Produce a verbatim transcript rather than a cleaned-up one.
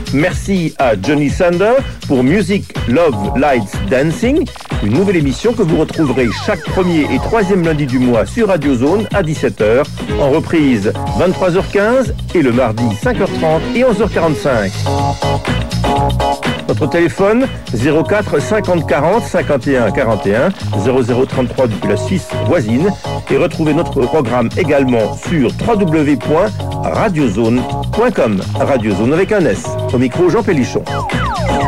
Merci à Johnny Sander pour Music, Love, Lights, Dancing, une nouvelle émission que vous retrouverez chaque premier et troisième lundi du mois sur Radio Zone à dix-sept heures, en reprise vingt-trois heures quinze et le mardi cinq heures trente et onze heures quarante-cinq. Notre téléphone zéro quatre cinquante quarante cinquante et un quarante et un, zéro zéro trente-trois depuis la Suisse voisine, et retrouvez notre programme également sur w w w point radiozone point com. Radio Zone avec un S. Au micro, Jean Pélichon.